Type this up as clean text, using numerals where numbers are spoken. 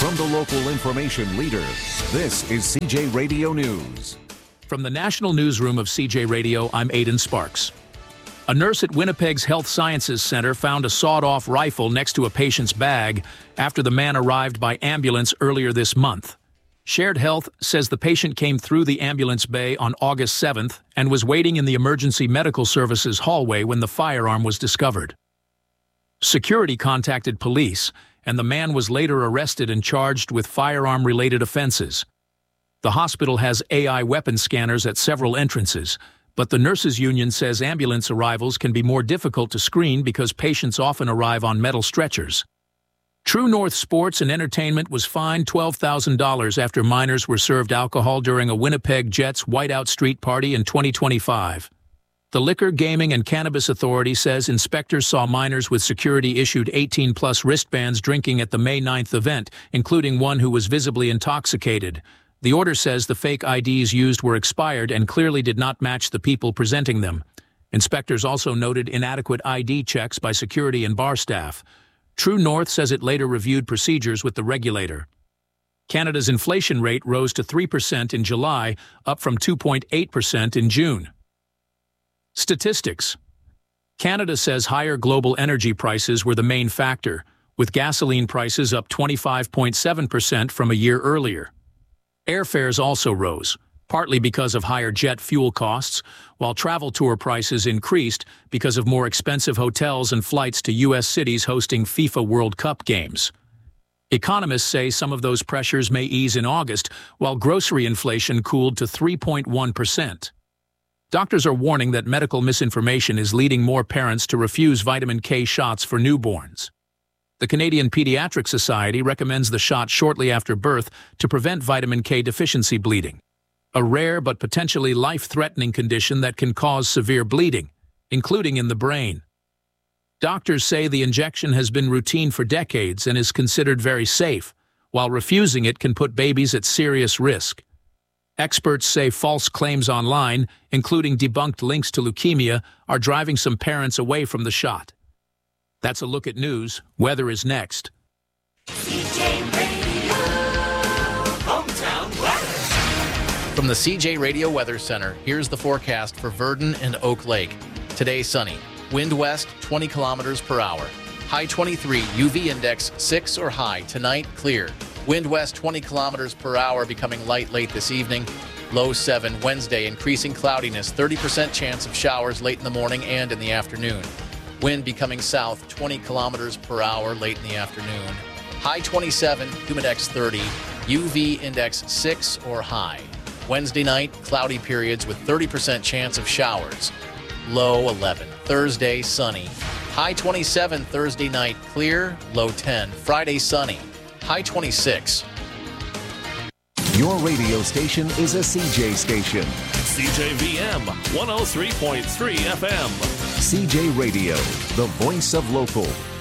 From the local information leader, this is CJ Radio News. From the National Newsroom of CJ Radio, I'm Aidan Sparks. A nurse at Winnipeg's Health Sciences Center found a sawed-off rifle next to a patient's bag after the man arrived by ambulance earlier this month. Shared Health says the patient came through the ambulance bay on August 7th and was waiting in the emergency medical services hallway when the firearm was discovered. Security contacted police, and the man was later arrested and charged with firearm-related offenses. The hospital has AI weapon scanners at several entrances, but the nurses' union says ambulance arrivals can be more difficult to screen because patients often arrive on metal stretchers. True North Sports and Entertainment was fined $12,000 after minors were served alcohol during a Winnipeg Jets whiteout street party in 2025. The Liquor, Gaming, and Cannabis Authority says inspectors saw minors with security-issued 18-plus wristbands drinking at the May 9th event, including one who was visibly intoxicated. The order says the fake IDs used were expired and clearly did not match the people presenting them. Inspectors also noted inadequate ID checks by security and bar staff. True North says it later reviewed procedures with the regulator. Canada's inflation rate rose to 3% in July, up from 2.8% in June. Statistics. Canada says higher global energy prices were the main factor, with gasoline prices up 25.7% from a year earlier. Airfares also rose, partly because of higher jet fuel costs, while travel tour prices increased because of more expensive hotels and flights to U.S. cities hosting FIFA World Cup games. Economists say some of those pressures may ease in August, while grocery inflation cooled to 3.1%. Doctors are warning that medical misinformation is leading more parents to refuse vitamin K shots for newborns. The Canadian Pediatric Society recommends the shot shortly after birth to prevent vitamin K deficiency bleeding, a rare but potentially life-threatening condition that can cause severe bleeding, including in the brain. Doctors say the injection has been routine for decades and is considered very safe, while refusing it can put babies at serious risk. Experts say false claims online, including debunked links to leukemia, are driving some parents away from the shot. That's a look at news. Weather is next. CJ Radio, hometown weather. From the CJ Radio Weather Center, here's the forecast for Virden and Oak Lake. Today, sunny. Wind west, 20 kilometers per hour. High 23, UV index 6 or high. Tonight, clear. Wind west, 20 kilometers per hour, becoming light late this evening. Low 7. Wednesday, increasing cloudiness, 30% chance of showers late in the morning and in the afternoon. Wind becoming south, 20 kilometers per hour late in the afternoon. High 27, humidex 30, UV index 6 or high. Wednesday night, cloudy periods with 30% chance of showers. Low 11. Thursday, sunny. High 27, Thursday night, clear. Low 10. Friday, sunny. High 26. Your radio station is a CJ station. CJVM 103.3 FM. CJ Radio, the voice of local.